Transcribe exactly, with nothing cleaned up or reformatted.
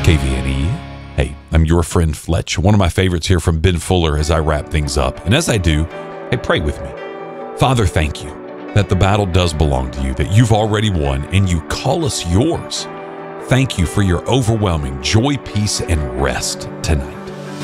K V N E. Hey, I'm your friend Fletch, one of my favorites here from Ben Fuller as I wrap things up. And as I do, hey, pray with me. Father, thank you that the battle does belong to you, that you've already won, and you call us yours. Thank you for your overwhelming joy, peace, and rest tonight.